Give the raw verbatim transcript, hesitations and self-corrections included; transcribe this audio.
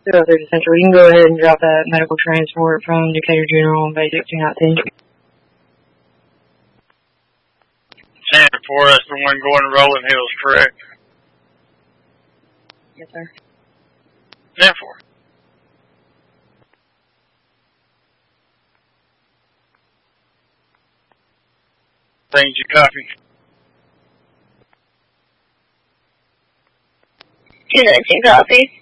two oh three Central. You can go ahead and drop that medical transport from Decatur General on basic two nineteen. ten four, that's the one going to Rolling Hills, correct? Yes, sir. ten four. Things you copy. two nineteen copy.